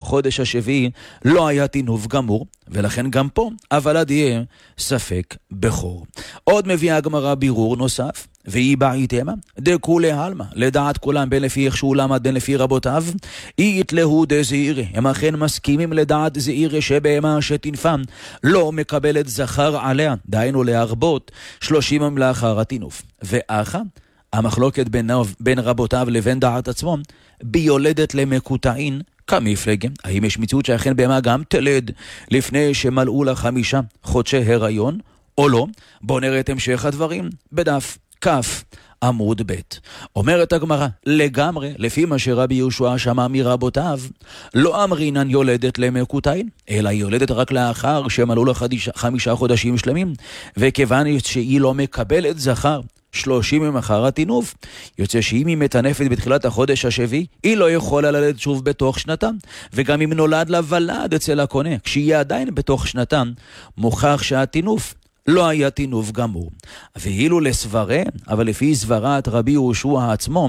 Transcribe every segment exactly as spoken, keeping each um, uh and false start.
החודש השביעי לא היה תינוף גמור, ולכן גם פה הוולד יהיה ספק בכור. עוד מביאה הגמרא בירור נוסף, והיא בעיתמה דכולי עלמא, לדעת כולם בין לפי איך שהוא למד בין לפי רבותיו, יתלהו דזעירי, הם אכן מסכימים לדעת זעירי שבהמה שתנפם לא מקבלת זכר עליה, דהיינו להרבות שלושים ימים לאחר התינוף. ואחה המחלוקת בין, בין רבותיו לבין דעת עצמו ביולדת למקוטעין כמפלגה, האם יש מציאות שאכן בהמה גם תלד לפני שמלאו לה חמישה חודשי הריון או לא? בואו נראה את המשך הדברים בדף כף עמוד ב'. אומרת הגמרא, לגמרי לפי מה שרבי יהושע שמע מרבותיו, לא אמרינן יולדת למקוטעין, אלא היא יולדת רק לאחר שמלאו לה חמישה חודשים שלמים, וכיוון שהיא לא מקבלת זכר שלושים ימים אחר התינוף, יוצא שאם היא מטנפת בתחילת החודש השביעי, היא לא יכולה ללדת שוב בתוך שנתם, וגם אם נולד לה ולד אצל הקונה, כשהיא עדיין בתוך שנתם, מוכח שהתינוף לא היה תינוף גמור. ואילו לסברה, אבל לפי סברת רבי יהושע עצמו,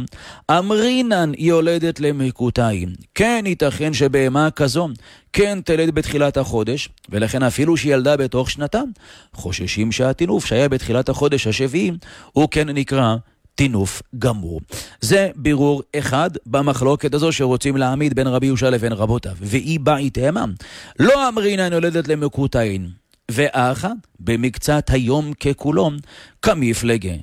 אמרינן יולדת למקוטעין. כן ייתכן שבהמה כזו כן תלד בתחילת החודש, ולכן אפילו שהיא ילדה בתוך שנתם, חוששים שהתינוף שהיה בתחילת החודש השביעי, הוא כן נקרא תינוף גמור. זה בירור אחד במחלוקת הזו שרוצים להעמיד בין רבי יהושע לבין רבותיו. והיא בעיתמה, לא אמרינן יולדת למקוטעין, ואחה במקצת היום ככולו כמפלגה.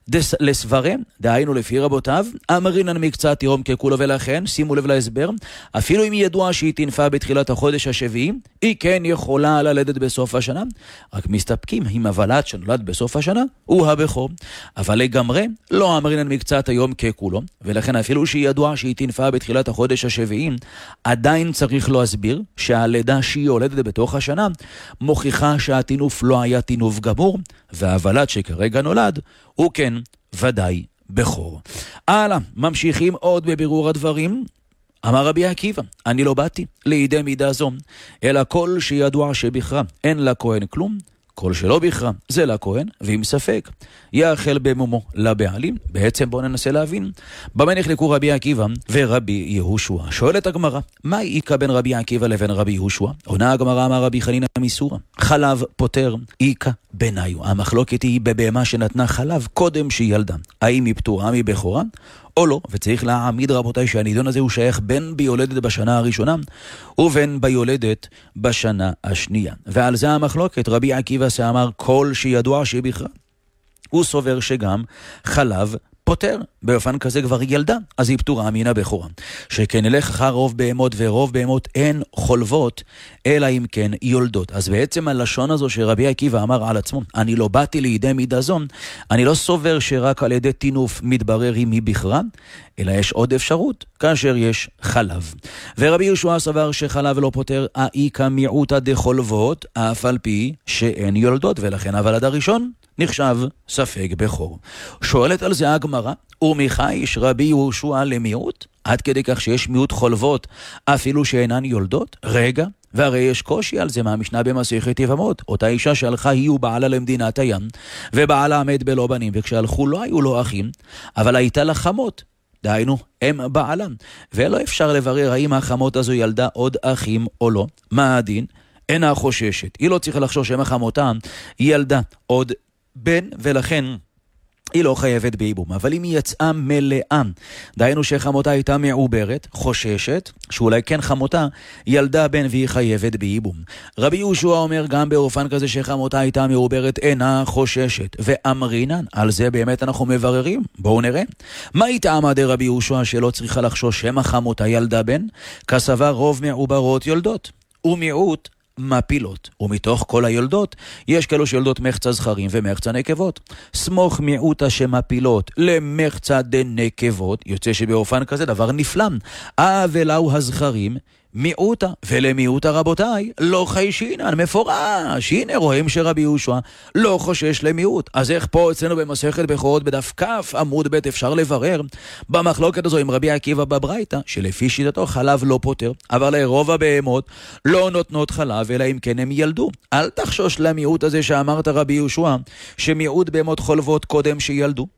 לסברם, דהיינו לפי רבותיו, אמרינן מקצת יום ככולו, ולכן שימו לב להסבר, אפילו אם היא ידועה שהיא תנפה בתחילת החודש השביעי, היא כן יכולה ללדת בסוף השנה, רק מסתפקים עם הוולד שנולד בסוף השנה הוא הבכור. אבל לגמרי לא אמרינן מקצת היום ככולו, ולכן אפילו שהיא ידועה שהיא תנפה בתחילת החודש השביעי, עדיין צריך להסביר שהלידה שהיא יולדת בתוך השנה מוכיחה שהתינוף לא היה תינוף גמור, והוולד שכרגע נולד הוא כן ודאי בכור. הלאה, ממשיכים עוד בבירור הדברים. אמר רבי עקיבא, אני לא באתי לידי מידה זו, אלא כל שידוע שבכרה אין לכהן כלום, כל שלא בכרה זה לכהן, ואם ספק יאכל במומו לבעלים. בעצם בואו ננסה להבין במה נחלקו רבי עקיבא ורבי יהושע. שואלת הגמרא, מה איכא בין רבי עקיבא לבין רבי יהושע? עונה הגמרא, אמר רבי חנינא מסורא, חלב פוטר איכא בניו. המחלוקת היא בבהמה שנתנה חלב קודם שהיא ילדה, האם היא פטורה מבכורה או לא, וצריך להעמיד רבותיי שהנידון הזה הוא שייך בין ביולדת בשנה הראשונה ובין ביולדת בשנה השנייה. ועל זה המחלוקת. רבי עקיבא שאמר כל שידוע שבכרה, הוא סובר שגם חלב פוטר, באופן כזה כבר ילדה, אז היא פטורה מן הבכורה. שכן נלך אחר רוב בהמות, ורוב בהמות אין חולבות, אלא אם כן יולדות. אז בעצם הלשון הזו שרבי עקיבא אמר על עצמו, אני לא באתי לידי מידה זו, אני לא סובר שרק על ידי תינוף מתברר אם היא בכרה, אלא יש עוד אפשרות, כאשר יש חלב. ורבי יהושע סבר שחלב לא פוטר, האיכא מיעוטא דחולבות, אף על פי שאין יולדות, ולכן הוולד הראשון נחשב ספק בכור. שואלת על זה הגמרא, ומחייש רבי יהושע למיעוט, עד כדי כך שיש מיעוט חולבות אפילו שאינן יולדות? רגע, והרי יש קושי על זה מהמשנה במסכת יבמות. אותה אישה שהלכה היא ובעלה למדינת הים, ובעלה עמד בלא בנים, וכשהלכו לא היו לו אחים, אבל הייתה לה חמות, דהיינו הם בעלם, ולא אפשר לברר האם החמות הזו ילדה עוד אחים או לא. מה הדין? אינה חוששת, היא לא צריכה לחשוש שהם החמותה ילדה עוד בן, ולכן היא לא חייבת בייבום. אבל אם היא יצאה מלאה, דהיינו שחמותה הייתה מעוברת, חוששת שאולי כן חמותה ילדה בן והיא חייבת בייבום. רבי יהושע אומר גם באופן כזה שחמותה הייתה מעוברת אינה חוששת. ואמרינן, על זה באמת אנחנו מבררים. בואו נראה. מה טעמא דרבי יהושע שלא צריכה לחשוש שמא חמותה ילדה בן? כסבר רוב מעוברות יולדות, ומיעוט מפילות, ומתוך כל היולדות יש כאלו שיולדות מחצה זכרים ומחצה נקבות. סמוך מיעוטה שמפילות למחצה דנקבות, יוצא שבאופן כזה דבר נפלם. ולאו הזכרים מיעוטה, ולמיעוטה רבותיי לא חיישינן, מפורש. הנה רואים שרבי יהושע לא חושש למיעוט. אז איך פה אצלנו במסכת בכורות בדף כף עמוד ב' אפשר לברר במחלוקת הזו עם רבי עקיבא בברייתא, שלפי שיטתו חלב לא פוטר, אבל לרוב הבהמות לא נותנות חלב אלא אם כן הם ילדו. אל תחשוש למיעוט הזה שאמרת רבי יהושע, שמיעוט בהמות חולבות קודם שילדו.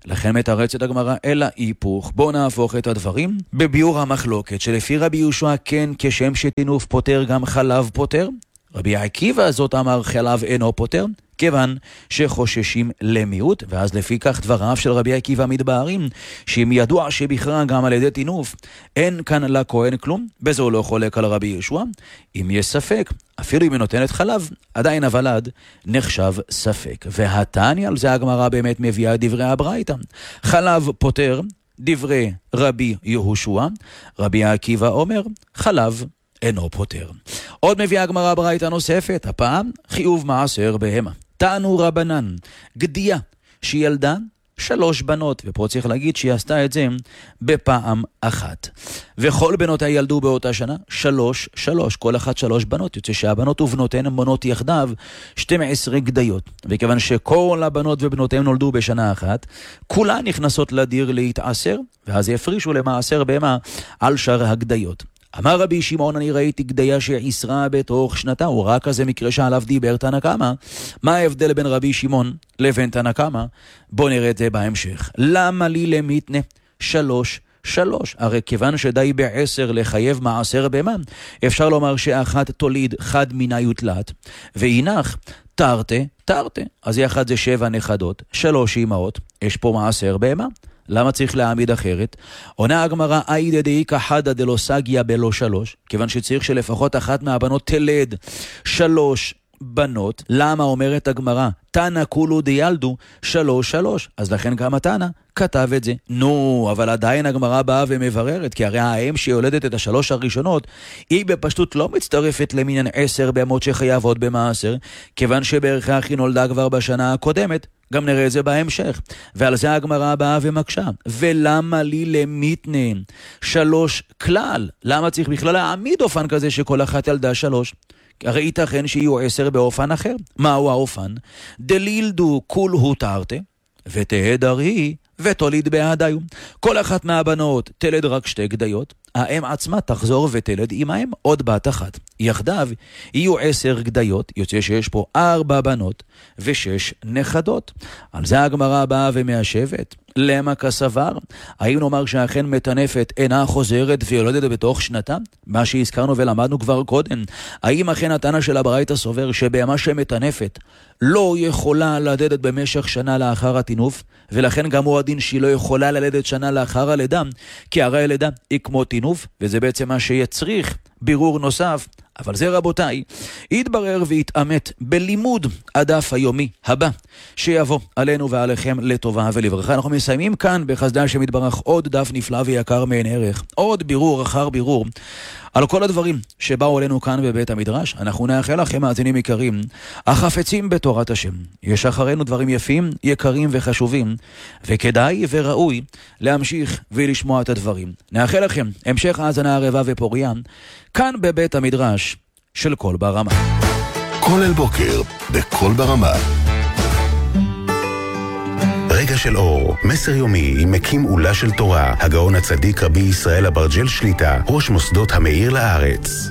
לכן מתרצת הגמרא אלא היפוך. בואו נהפוך את הדברים בביאור המחלוקת, שלפי רבי יהושע כן כשם שטינוף פותר גם חלב פותר. רבי עקיבא זאת אמר חלב אינו פותר, כיוון שחוששים למיעוט, ואז לפי כך דבריו של רבי עקיבא מתבהרים, שאם ידוע שבכלל גם על ידי טינוף אין כאן לכהן כלום, בזו לא חולק על רבי יהושע. אם יש ספק, אפילו אם היא נותנת חלב, עדיין הוולד נחשב ספק. והתניא על זה הגמרא באמת מביאה דברי הברייתא. חלב פותר, דברי רבי יהושע, רבי עקיבא אומר, חלב אינו פותר. עוד מביאה הגמרא ברייתא נוספת, הפעם חיוב מעשר בהמה. תענו רבנן, גדיה שילדה שלוש בנות, ופה צריך להגיד שהיא עשתה את זה בפעם אחת. וכל בנותיה ילדו באותה שנה שלוש, שלוש, כל אחת שלוש בנות, יוצא שהבנות ובנותיהן מונות יחדיו שתים עשרה גדיות. וכיוון שכל הבנות ובנותיהן נולדו בשנה אחת, כולן נכנסות לדיר להתעשר, ואז יפרישו למעשר בהמה על שאר הגדיות. אמר רבי שמעון, אני ראיתי גדיה שעשרה בתוך שנתה, הוא רק כזה מקרה שעליו דיבר תנא קמא. מה ההבדל בין רבי שמעון לבין תנא קמא? בוא נראה את זה בהמשך. למה לי למיתנה שלוש שלוש? הרי כיוון שדי בעשר לחייב מעשר בהמה, אפשר לומר שאחת תוליד חד מינה יותלת, ואינך תרתה תרתה. אז יחד זה שבע נכדות, שלוש אמהות, יש פה מעשר בהמה. למה צריך להעמיד אחרת? עונה הגמרא, איידה דאיכא חדא דלא סגיה בלא שלוש, כיוון שצריך שלפחות אחת מהבנות תלד שלוש בנות. למה אומרת הגמרא? תנא כולו דילדו שלוש שלוש, אז לכן גם התנא כתב את זה. נו, אבל עדיין הגמרא באה ומבררת, כי הרי האם שיולדת את השלוש הראשונות, היא בפשטות לא מצטרפת למניין עשר בהמות שחייבות במעשר, כיוון שבערך היא נולדה כבר בשנה הקודמת. גם נראה את זה בהמשך. ועל זה הגמרא באה ומקשה. ולמה לי למיתנה שלוש כלל? למה צריך בכלל להעמיד אופן כזה שכל אחת ילדה שלוש? הרי ייתכן שיהיו עשר באופן אחר. מהו האופן? דלילדו כול הוא תרתה, ותהדר היא ותוליד בעדיו. כל אחת מהבנות תלד רק שתי גדיות, האם עצמה תחזור ותלד עם האם עוד בת אחת. יחדיו יהיו עשר גדיות, יוצא שיש פה ארבע בנות ושש נכדות. על זה הגמרא באה ומיישבת. למה כסבר? האם נאמר שאכן מטנפת אינה חוזרת ויולדת בתוך שנתה? מה שהזכרנו ולמדנו כבר קודם. האם אכן התנא של הברייתא סובר שבהמה שמטנפת לא יכולה ללדת במשך שנה לאחר הטינוף, ולכן גם הוא הדין שהיא לא יכולה ללדת שנה לאחר הלידה, כי הרי הלידה היא כמו טינוף, וזה בעצם מה שיצריך בירור נוסף. אבל זה רבותיי, יתברר ויתאמת בלימוד הדף היומי הבא שיבוא עלינו ועליכם לטובה ולברכה. אנחנו מסיימים כאן בחסדה שמתברך עוד דף נפלא ויקר מעין ערך, עוד בירור אחר בירור על כל הדברים שבאו עלינו כאן בבית המדרש. אנחנו נאחל לכם מאזינים יקרים, החפצים בתורת השם, יש אחרינו דברים יפים, יקרים וחשובים, וכדאי וראוי להמשיך ולשמוע את הדברים. נאחל לכם המשך האזנה ערבה ופוריה כאן בבית המדרש של קול ברמה. כל אל בוקר בקול ברמה. רגע של אור, מסר יומי עם מקים עולה של תורה, הגאון הצדיק רבי ישראל אברג'ל שליטה, ראש מוסדות המאיר לארץ.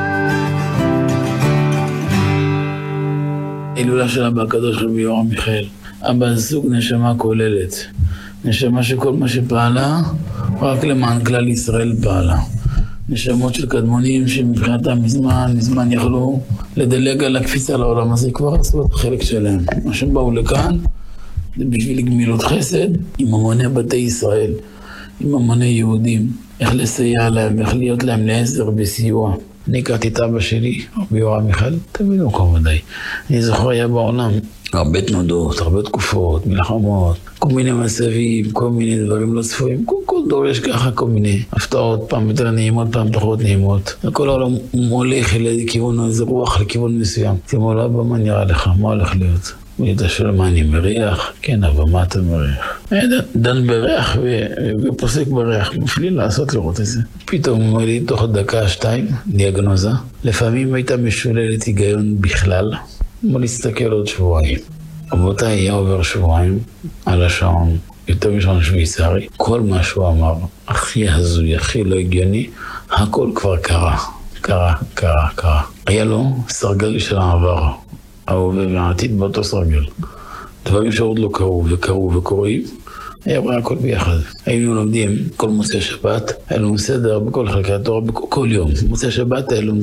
הילולה של אבא הקדוש רבי יורם מיכאל. אבא זוג נשמה כוללת, נשמה שכל מה שפעלה רק למען כלל ישראל פעלה. נשמות של קדמונים שמבחינתם מזמן, מזמן יכלו לדלג על הקפיצה לעולם הזה, כבר עשו את החלק שלהם. מה שהם באו לכאן זה בשביל גמילות חסד עם המוני בתי ישראל, עם המוני יהודים, איך לסייע להם, איך להיות להם לעזר בסיוע. אני הכרתי את אבא שלי, רבי יורם מיכאל, תבינו כמודי. אני זוכר היה בעולם הרבה תנודות, הרבה תקופות, מלחמות, כל מיני מצבים, כל מיני דברים לא צפויים. כל, כל דור יש ככה כל מיני הפתעות, פעם יותר נעימות, פעם פחות נעימות. וכל העולם מולך לכיוון איזה רוח, לכיוון מסוים. תראו, לא, אבא, מה נראה לך? מה הולך להיות? הוא ידע שלא מה אני מריח? כן, אבל מה אתה מריח? דן בריח ופוסק בריח, מפליל לעשות לראות את זה. פתאום הוא אומר לי, תוך דקה, שתיים, דיאגנוזה. לפעמים הייתה משוללת היגיון בכלל. בוא נסתכל עוד שבועיים. רבותיי, היה עובר שבועיים על השעון, יותר משעון שוויצרי. כל מה שהוא אמר, הכי הזוי, הכי לא הגיוני, הכל כבר קרה. קרה, קרה, קרה. היה לו סרגל של העבר. ההווה והעתיד באותו סרגל. דברים שעוד לא קרו וקרו וקוראים, היה הכל ביחד. היינו לומדים כל מוצאי שבת, היה לנו סדר בכל חלקי התורה, כל יום. מוצאי שבת היה לנו